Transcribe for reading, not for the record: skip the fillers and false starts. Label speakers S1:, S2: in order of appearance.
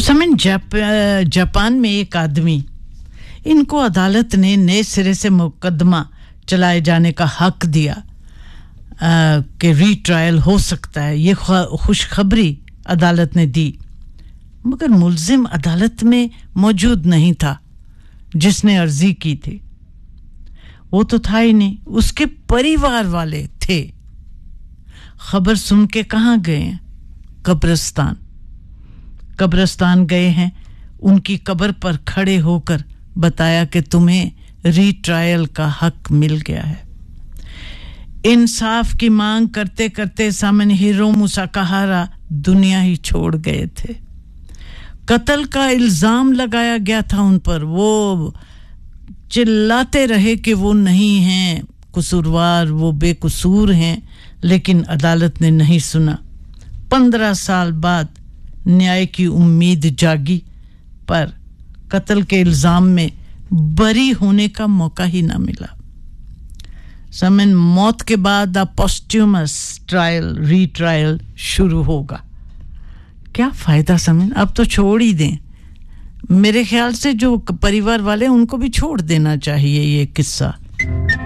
S1: समय जापान में एक आदमी, इनको अदालत ने नए सिरे से मुकदमा चलाए जाने का हक दिया कि रीट्रायल हो सकता है, ये खुशखबरी अदालत ने दी, मगर मुल्जिम अदालत में मौजूद नहीं था जिसने अर्जी की थी। वो तो था ही नहीं, उसके परिवार वाले थे। खबर सुन के कहाँ गए हैं? कब्रिस्तान गए हैं। उनकी कब्र पर खड़े होकर बताया कि तुम्हें रीट्रायल का हक मिल गया है। इंसाफ की मांग करते करते सामनहिरो मुसाकाहारा दुनिया ही छोड़ गए थे। कत्ल का इल्जाम लगाया गया था उन पर। वो चिल्लाते रहे कि वो नहीं हैं कसूरवार, वो बेकसूर हैं, लेकिन अदालत ने नहीं सुना। 15 साल बाद न्याय की उम्मीद जागी, पर कत्ल के इल्जाम में बरी होने का मौका ही ना मिला। समन मौत के बाद अब पोस्ट्यूमस ट्रायल, रीट्रायल शुरू होगा। क्या फायदा समन? अब तो छोड़ ही दें। मेरे ख्याल से जो परिवार वाले उनको भी छोड़ देना चाहिए ये किस्सा।